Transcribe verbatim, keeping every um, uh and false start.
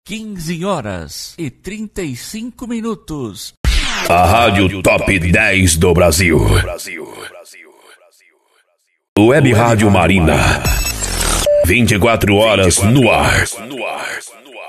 quinze horas e trinta e cinco minutos. A Rádio Top dez do Brasil. Web Rádio Marina. vinte e quatro horas no ar.